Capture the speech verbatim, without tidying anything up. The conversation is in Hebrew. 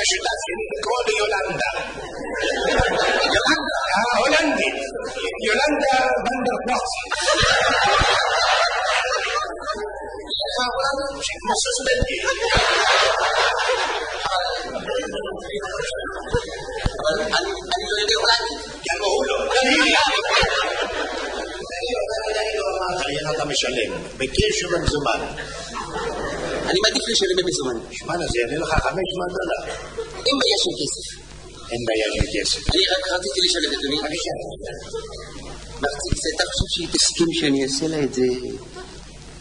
משותפים, לקרוא ליולנדה. יולנדה? ההולנדית. יולנדה ונדרפלץ. שפה הולנדית? שכמו סוסבנדית. אבל אני לא יודע הולנדית. כן, הוא לא. אריאל, אתה משלם, בקשר במזומן. אני מעדיף לשלם במזומן. שמע, זה יעלה לך חמש מאות דולר. אין בעיה של כסף. אין בעיה של כסף. אני רק רציתי לשאול את אדוני. בבקשה. מחצית, אתה חושב שהיא תסכים שאני אעשה לה את זה